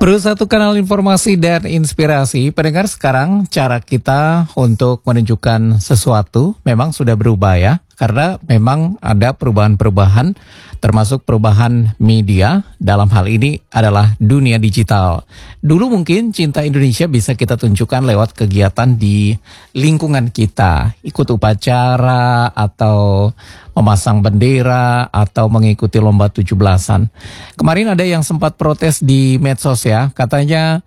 Satu kanal informasi dan inspirasi. Pendengar, sekarang cara kita untuk menunjukkan sesuatu memang sudah berubah ya. Karena memang ada perubahan-perubahan, termasuk perubahan media. Dalam hal ini adalah dunia digital. Dulu mungkin cinta Indonesia bisa kita tunjukkan lewat kegiatan di lingkungan kita. Ikut upacara atau memasang bendera atau mengikuti lomba 17-an. Kemarin ada yang sempat protes di medsos ya. Katanya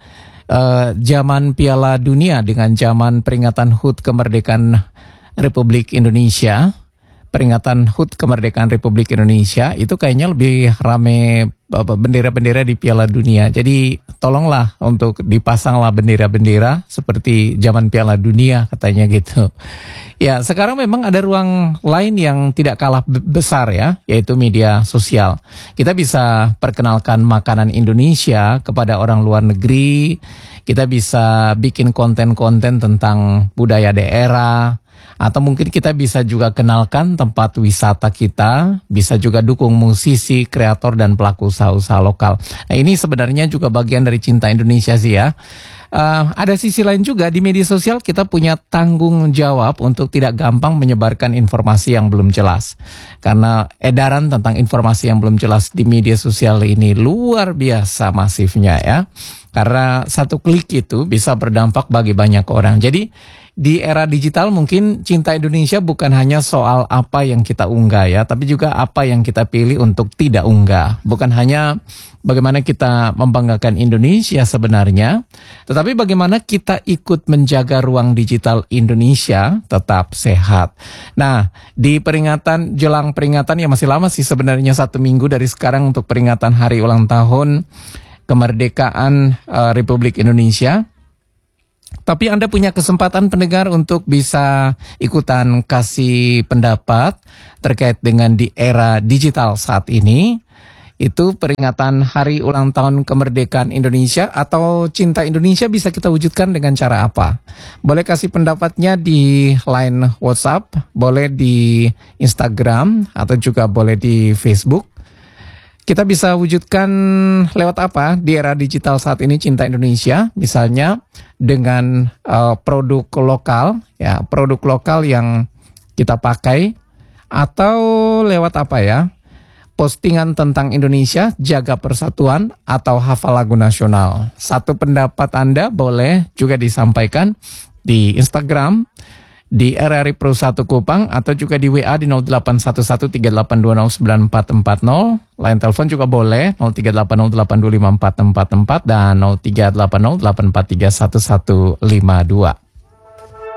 zaman Piala Dunia dengan zaman peringatan HUT kemerdekaan Republik Indonesia, peringatan HUT kemerdekaan Republik Indonesia itu kayaknya lebih rame bendera-bendera di Piala Dunia. Jadi tolonglah untuk dipasanglah bendera-bendera seperti zaman Piala Dunia katanya gitu. Ya, sekarang memang ada ruang lain yang tidak kalah besar ya, yaitu media sosial. Kita bisa perkenalkan makanan Indonesia kepada orang luar negeri. Kita bisa bikin konten-konten tentang budaya daerah. Atau mungkin kita bisa juga kenalkan tempat wisata kita, bisa juga dukung musisi, kreator, dan pelaku usaha-usaha lokal. Nah, ini sebenarnya juga bagian dari cinta Indonesia sih ya. Ada sisi lain juga, di media sosial kita punya tanggung jawab untuk tidak gampang menyebarkan informasi yang belum jelas. Karena edaran tentang informasi yang belum jelas di media sosial ini luar biasa masifnya ya. Karena satu klik itu bisa berdampak bagi banyak orang. Jadi di era digital mungkin cinta Indonesia bukan hanya soal apa yang kita unggah ya, tapi juga apa yang kita pilih untuk tidak unggah. Bukan hanya bagaimana kita membanggakan Indonesia sebenarnya, tetapi bagaimana kita ikut menjaga ruang digital Indonesia tetap sehat. Nah, di jelang peringatan yang masih lama sih sebenarnya 1 minggu dari sekarang untuk peringatan hari ulang tahun kemerdekaan Republik Indonesia. Tapi Anda punya kesempatan pendengar untuk bisa ikutan kasih pendapat terkait dengan di era digital saat ini. Itu peringatan hari ulang tahun kemerdekaan Indonesia atau cinta Indonesia bisa kita wujudkan dengan cara apa? Boleh kasih pendapatnya di line WhatsApp, boleh di Instagram, atau juga boleh di Facebook. Kita bisa wujudkan lewat apa di era digital saat ini cinta Indonesia, misalnya dengan produk lokal, ya produk lokal yang kita pakai, atau lewat apa ya, postingan tentang Indonesia, jaga persatuan, atau hafal lagu nasional. Satu pendapat Anda boleh juga disampaikan di Instagram, di RRI Pro 1 Kupang, atau juga di WA di 081138209440. Line telepon juga boleh 0380825444 dan 038084311152.